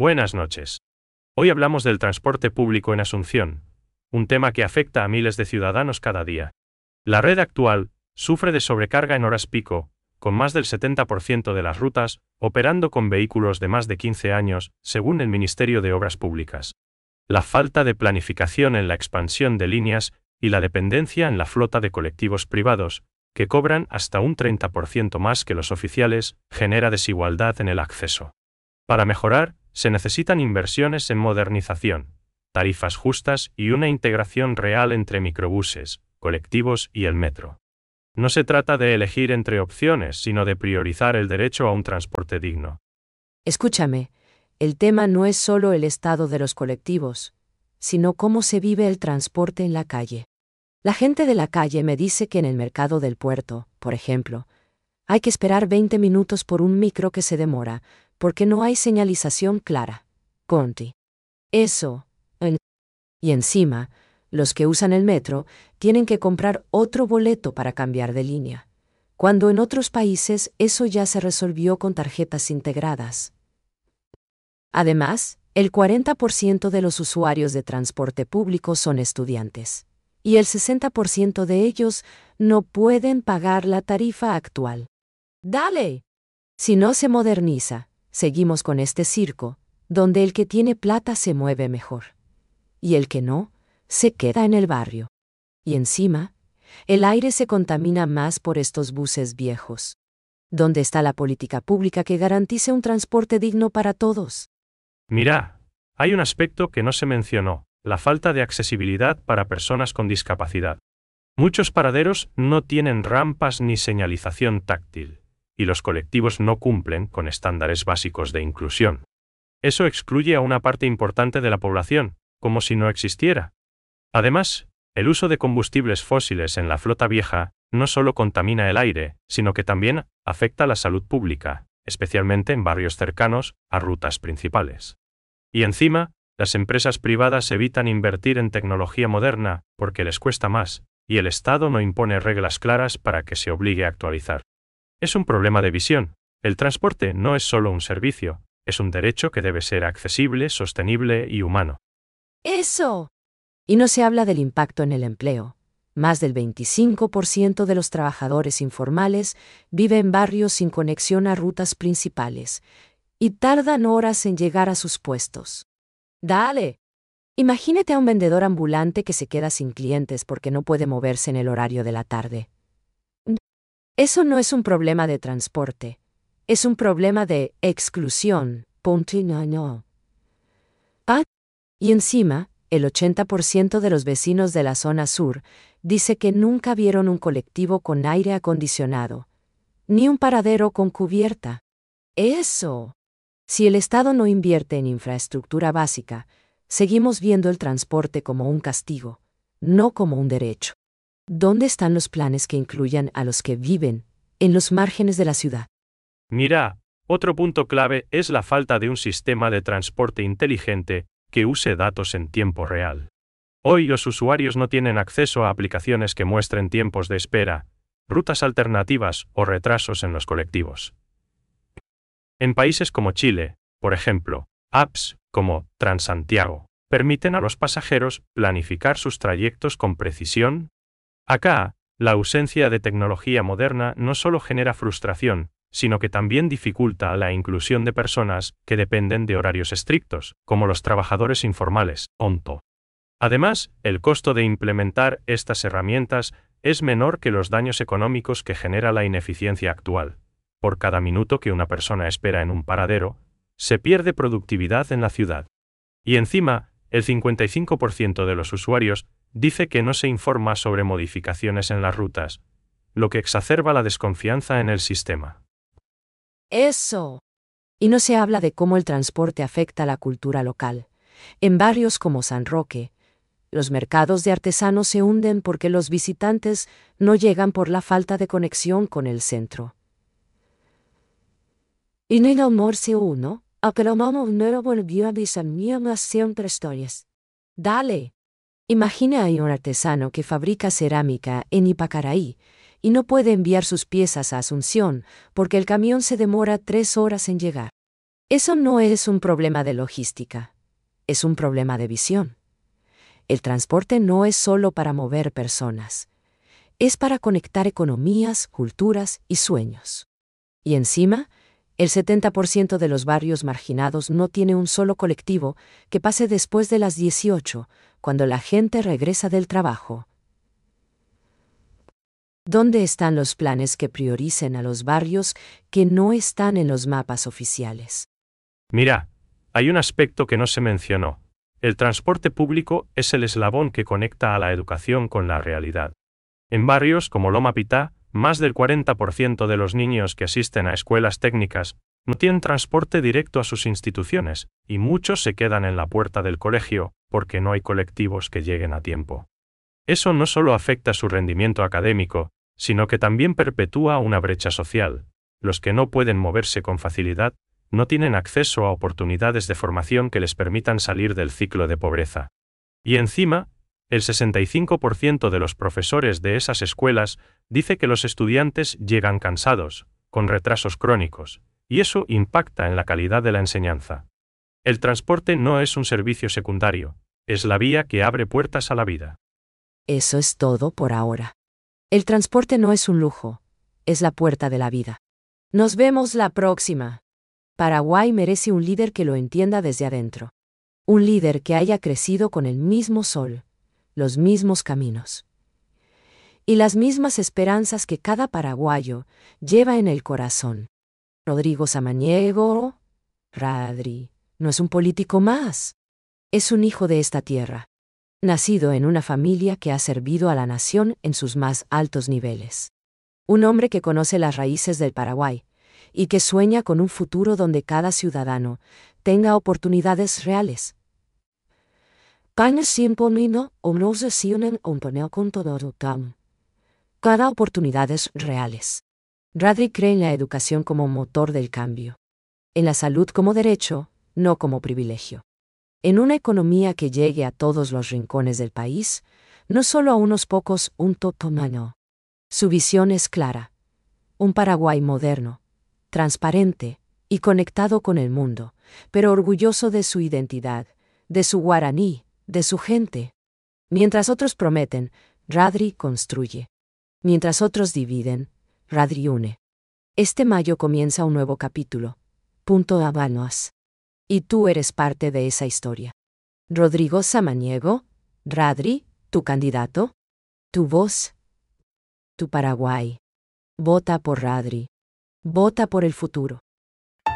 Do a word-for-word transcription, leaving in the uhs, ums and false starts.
Buenas noches. Hoy hablamos del transporte público en Asunción, un tema que afecta a miles de ciudadanos cada día. La red actual sufre de sobrecarga en horas pico, con más del setenta por ciento de las rutas operando con vehículos de más de quince años, según el Ministerio de Obras Públicas. La falta de planificación en la expansión de líneas y la dependencia en la flota de colectivos privados, que cobran hasta un treinta por ciento más que los oficiales, genera desigualdad en el acceso. Para mejorar, se necesitan inversiones en modernización, tarifas justas y una integración real entre microbuses, colectivos y el metro. No se trata de elegir entre opciones, sino de priorizar el derecho a un transporte digno. Escúchame, el tema no es solo el estado de los colectivos, sino cómo se vive el transporte en la calle. La gente de la calle me dice que en el mercado del puerto, por ejemplo, hay que esperar veinte minutos por un micro que se demora, porque no hay señalización clara. Conti. Eso. En... Y encima, los que usan el metro tienen que comprar otro boleto para cambiar de línea, cuando en otros países eso ya se resolvió con tarjetas integradas. Además, el cuarenta por ciento de los usuarios de transporte público son estudiantes, y el sesenta por ciento de ellos no pueden pagar la tarifa actual. ¡Dale! Si no se moderniza, seguimos con este circo, donde el que tiene plata se mueve mejor, y el que no, se queda en el barrio. Y encima, el aire se contamina más por estos buses viejos. ¿Dónde está la política pública que garantice un transporte digno para todos? Mira, hay un aspecto que no se mencionó, la falta de accesibilidad para personas con discapacidad. Muchos paraderos no tienen rampas ni señalización táctil, y los colectivos no cumplen con estándares básicos de inclusión. Eso excluye a una parte importante de la población, como si no existiera. Además, el uso de combustibles fósiles en la flota vieja no solo contamina el aire, sino que también afecta la salud pública, especialmente en barrios cercanos a rutas principales. Y encima, las empresas privadas evitan invertir en tecnología moderna porque les cuesta más, y el Estado no impone reglas claras para que se obligue a actualizar. Es un problema de visión. El transporte no es solo un servicio, es un derecho que debe ser accesible, sostenible y humano. ¡Eso! Y no se habla del impacto en el empleo. Más del veinticinco por ciento de los trabajadores informales vive en barrios sin conexión a rutas principales, y tardan horas en llegar a sus puestos. ¡Dale! Imagínate a un vendedor ambulante que se queda sin clientes porque no puede moverse en el horario de la tarde. Eso no es un problema de transporte, es un problema de exclusión. Punto y no, no. Ah, y encima, el ochenta por ciento de los vecinos de la zona sur dice que nunca vieron un colectivo con aire acondicionado, ni un paradero con cubierta. ¡Eso! Si el Estado no invierte en infraestructura básica, seguimos viendo el transporte como un castigo, no como un derecho. ¿Dónde están los planes que incluyan a los que viven en los márgenes de la ciudad? Mira, otro punto clave es la falta de un sistema de transporte inteligente que use datos en tiempo real. Hoy los usuarios no tienen acceso a aplicaciones que muestren tiempos de espera, rutas alternativas o retrasos en los colectivos. En países como Chile, por ejemplo, apps como Transantiago permiten a los pasajeros planificar sus trayectos con precisión. Acá, la ausencia de tecnología moderna no solo genera frustración, sino que también dificulta la inclusión de personas que dependen de horarios estrictos, como los trabajadores informales, O N T O. Además, el costo de implementar estas herramientas es menor que los daños económicos que genera la ineficiencia actual. Por cada minuto que una persona espera en un paradero, se pierde productividad en la ciudad. Y encima, el cincuenta y cinco por ciento de los usuarios dice que no se informa sobre modificaciones en las rutas, lo que exacerba la desconfianza en el sistema. ¡Eso! Y no se habla de cómo el transporte afecta a la cultura local. En barrios como San Roque, los mercados de artesanos se hunden porque los visitantes no llegan por la falta de conexión con el centro. Y en el almuerzo uno, a que la mamá no volvió a decirme más siempre historias. ¡Dale! Imagina a un artesano que fabrica cerámica en Ipacaraí y no puede enviar sus piezas a Asunción porque el camión se demora tres horas en llegar. Eso no es un problema de logística, es un problema de visión. El transporte no es solo para mover personas, es para conectar economías, culturas y sueños. Y encima, el setenta por ciento de los barrios marginados no tiene un solo colectivo que pase después de las dieciocho, cuando la gente regresa del trabajo. ¿Dónde están los planes que prioricen a los barrios que no están en los mapas oficiales? Mira, hay un aspecto que no se mencionó. El transporte público es el eslabón que conecta a la educación con la realidad. En barrios como Loma Pitá, más del cuarenta por ciento de los niños que asisten a escuelas técnicas no tienen transporte directo a sus instituciones, y muchos se quedan en la puerta del colegio porque no hay colectivos que lleguen a tiempo. Eso no solo afecta su rendimiento académico, sino que también perpetúa una brecha social. Los que no pueden moverse con facilidad no tienen acceso a oportunidades de formación que les permitan salir del ciclo de pobreza. Y encima, el sesenta y cinco por ciento de los profesores de esas escuelas dice que los estudiantes llegan cansados, con retrasos crónicos, y eso impacta en la calidad de la enseñanza. El transporte no es un servicio secundario, es la vía que abre puertas a la vida. Eso es todo por ahora. El transporte no es un lujo, es la puerta de la vida. Nos vemos la próxima. Paraguay merece un líder que lo entienda desde adentro. Un líder que haya crecido con el mismo sol, los mismos caminos y las mismas esperanzas que cada paraguayo lleva en el corazón. Rodrigo Samaniego, Radri, no es un político más. Es un hijo de esta tierra, nacido en una familia que ha servido a la nación en sus más altos niveles. Un hombre que conoce las raíces del Paraguay y que sueña con un futuro donde cada ciudadano tenga oportunidades reales. Cada oportunidades reales. Radri cree en la educación como motor del cambio. En la salud como derecho, no como privilegio. En una economía que llegue a todos los rincones del país, no solo a unos pocos, un totomano. Su visión es clara. Un Paraguay moderno, transparente y conectado con el mundo, pero orgulloso de su identidad, de su guaraní, de su gente. Mientras otros prometen, Radri construye. Mientras otros dividen, Radri une. Este mayo comienza un nuevo capítulo. Punto Habanos. Y tú eres parte de esa historia. Rodrigo Samaniego, Radri, tu candidato, tu voz, tu Paraguay. Vota por Radri. Vota por el futuro.